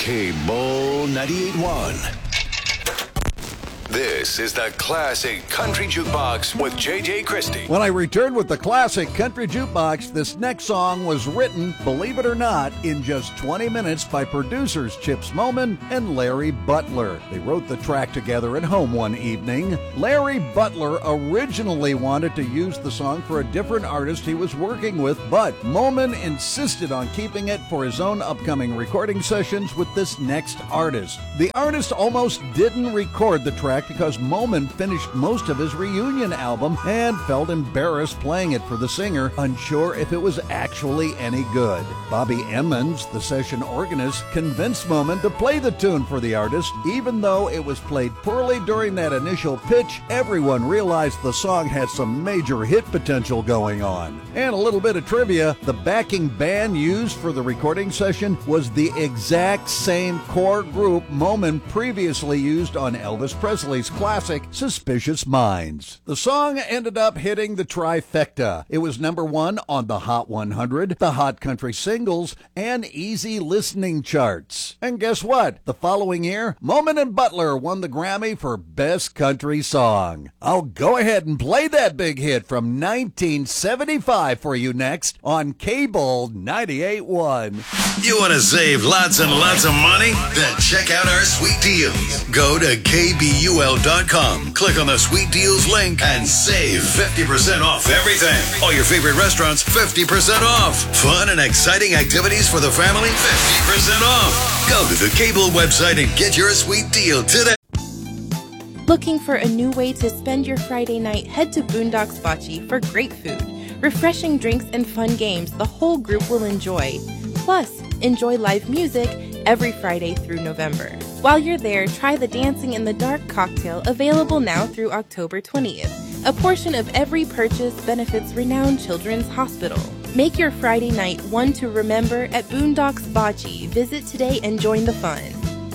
K-Bull 98.1. This is the Classic Country Jukebox with J.J. Christie. When I returned with the Classic Country Jukebox, this next song was written, believe it or not, in just 20 minutes by producers Chips Moman and Larry Butler. They wrote the track together at home one evening. Larry Butler originally wanted to use the song for a different artist he was working with, but Moman insisted on keeping it for his own upcoming recording sessions with this next artist. The artist almost didn't record the track because Moman finished most of his reunion album and felt embarrassed playing it for the singer, unsure if it was actually any good. Bobby Emmons, the session organist, convinced Moman to play the tune for the artist. Even though it was played poorly during that initial pitch, everyone realized the song had some major hit potential going on. And a little bit of trivia, the backing band used for the recording session was the exact same core group Moman previously used on Elvis Presley's classic Suspicious Minds. The song ended up hitting the trifecta. It was number one on the Hot 100, the Hot Country Singles, and Easy Listening charts. And guess what? The following year, Moman and Butler won the Grammy for Best Country Song. I'll go ahead and play that big hit from 1975 for you next on K-Bull 98.1. You want to save lots and lots of money? Then check out our sweet deals. Go to KBUL.com, click on the sweet deals link, and save 50% off everything. All your favorite restaurants, 50% off. Fun and exciting activities for the family, 50% off. Go to the K-Bull website and get your sweet deal today. Looking for a new way to spend your Friday night? Head to Boondocks Bocce for great food, refreshing drinks, and fun games the whole group will enjoy. Plus, enjoy live music every Friday through November. While you're there, try the Dancing in the Dark cocktail, available now through October 20th. A portion of every purchase benefits Renowned Children's Hospital. Make your Friday night one to remember at Boondocks Bocce. Visit today and join the fun.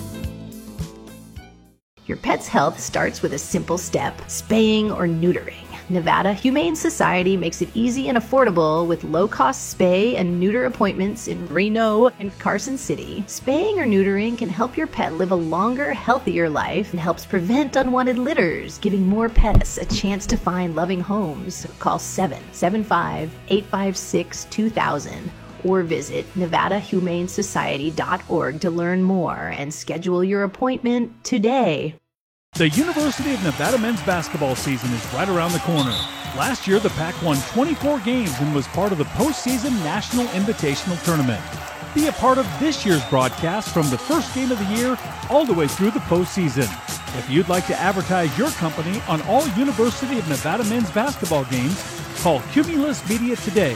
Your pet's health starts with a simple step: spaying or neutering. Nevada Humane Society makes it easy and affordable with low-cost spay and neuter appointments in Reno and Carson City. Spaying or neutering can help your pet live a longer, healthier life and helps prevent unwanted litters, giving more pets a chance to find loving homes. Call 775-856-2000 or visit nevadahumanesociety.org to learn more and schedule your appointment today. The University of Nevada men's basketball season is right around the corner. Last year, the Pac won 24 games and was part of the postseason National Invitational Tournament. Be a part of this year's broadcast from the first game of the year all the way through the postseason. If you'd like to advertise your company on all University of Nevada men's basketball games, call Cumulus Media today,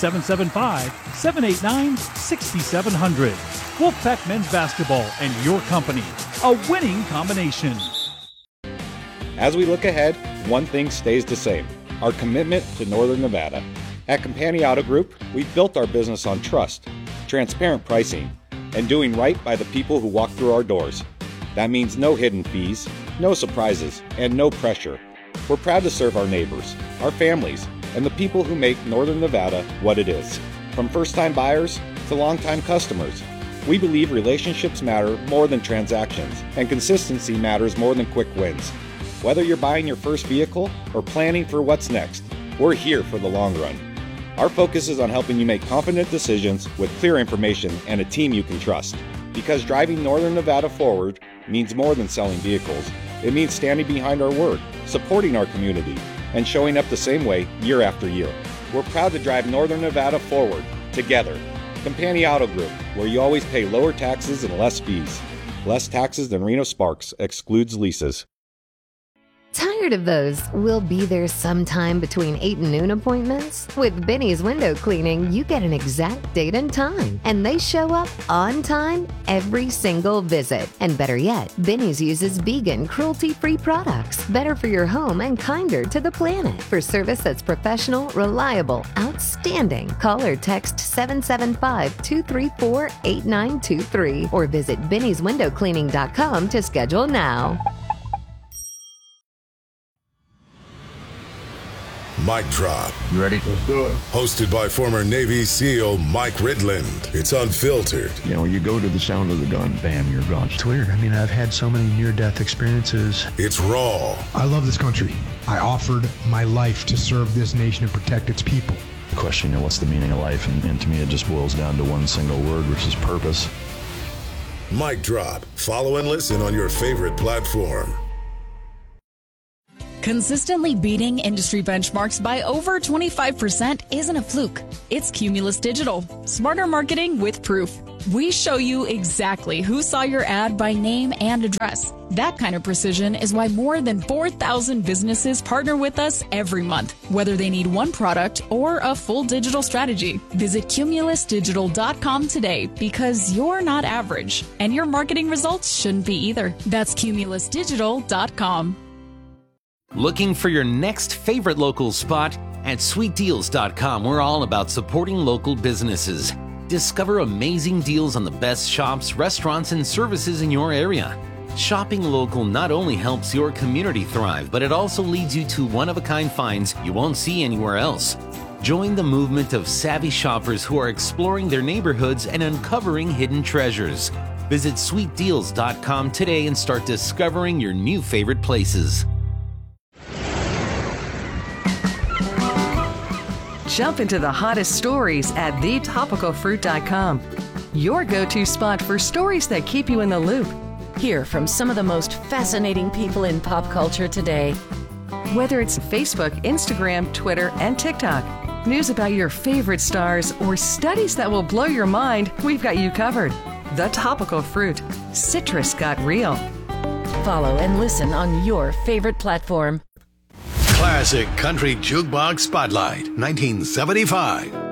775-789-6700. Wolfpack Men's Basketball and your company, a winning combination. As we look ahead, one thing stays the same: our commitment to Northern Nevada. At Campani Auto Group, we've built our business on trust, transparent pricing, and doing right by the people who walk through our doors. That means no hidden fees, no surprises, and no pressure. We're proud to serve our neighbors, our families, and the people who make Northern Nevada what it is. From first-time buyers to long-time customers, we believe relationships matter more than transactions, and consistency matters more than quick wins. Whether you're buying your first vehicle or planning for what's next, we're here for the long run. Our focus is on helping you make confident decisions with clear information and a team you can trust. Because driving Northern Nevada forward means more than selling vehicles. It means standing behind our word, supporting our community, and showing up the same way year after year. We're proud to drive Northern Nevada forward together. Campani Auto Group, where you always pay lower taxes and less fees. Less taxes than Reno Sparks, excludes leases. Tired of those "we'll be there sometime between 8 and noon" appointments? With Benny's Window Cleaning, you get an exact date and time, and they show up on time every single visit. And better yet, Benny's uses vegan, cruelty-free products, better for your home and kinder to the planet. For service that's professional, reliable, outstanding, call or text 775-234-8923 or visit bennyswindowcleaning.com to schedule now. Mic Drop. You ready? Let's do it. Hosted by former Navy SEAL Mike Ridland. It's unfiltered. You know, you go to the sound of the gun, bam, you're gone. It's weird. I mean, I've had so many near-death experiences. It's raw. I love this country. I offered my life to serve this nation and protect its people. Question, you know, what's the meaning of life? And to me, it just boils down to one single word, which is purpose. Mic Drop. Follow and listen on your favorite platform. Consistently beating industry benchmarks by over 25% isn't a fluke. It's Cumulus Digital. Smarter marketing with proof. We show you exactly who saw your ad by name and address. That kind of precision is why more than 4,000 businesses partner with us every month, whether they need one product or a full digital strategy. Visit cumulusdigital.com today because you're not average, and your marketing results shouldn't be either. That's cumulusdigital.com. Looking for your next favorite local spot? At sweetdeals.com, we're all about supporting local businesses. Discover amazing deals on the best shops, restaurants, and services in your area. Shopping local not only helps your community thrive, but it also leads you to one-of-a-kind finds you won't see anywhere else. Join the movement of savvy shoppers who are exploring their neighborhoods and uncovering hidden treasures. Visit sweetdeals.com today and start discovering your new favorite places. Jump into the hottest stories at thetopicalfruit.com. Your go-to spot for stories that keep you in the loop. Hear from some of the most fascinating people in pop culture today. Whether it's Facebook, Instagram, Twitter, and TikTok, news about your favorite stars, or studies that will blow your mind, we've got you covered. The Topical Fruit. Citrus got real. Follow and listen on your favorite platform. Classic Country Jukebox Spotlight, 1975.